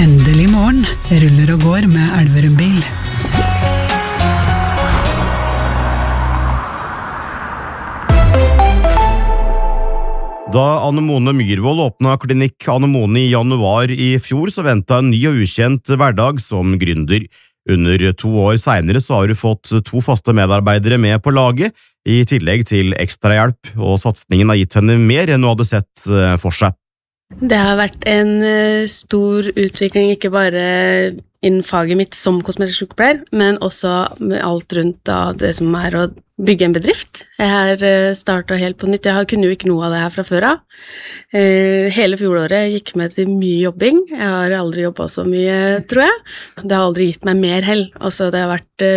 Endelig morgen, ruller og går med Elverum bil. Da Anne-Mone Myhrvold åpnet klinikk Anne-Mone i januar i fjor, så ventet en ny og ukjent hverdag som gründer. Under 2 år senere så har hun fått 2 faste medarbeidere med på laget, i tillegg til ekstrahjelp, og satsningen har gitt henne mer enn hun hadde sett for seg. Det har vært en stor utvikling, ikke bare innen faget mitt som kosmetisk sykepleier, men også med alt rundt da, det som å bygge en bedrift. Jeg har startet helt på nytt. Jeg kunne jo ikke noe av det her fra før av. Hele fjoråret gikk med til mye jobbing. Jeg har aldri jobbet så mye, tror jeg. Det har aldri gitt meg mer hell. Altså, det har vært